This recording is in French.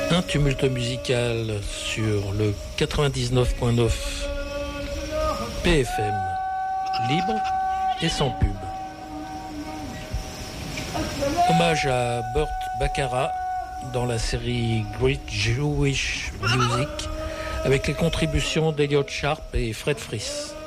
Un tumulte musical sur le 99.9 PFM, libre et sans pub. Hommage à Burt Bacharach dans la série Great Jewish Music avec les contributions d'Elliot Sharp et Fred Fries.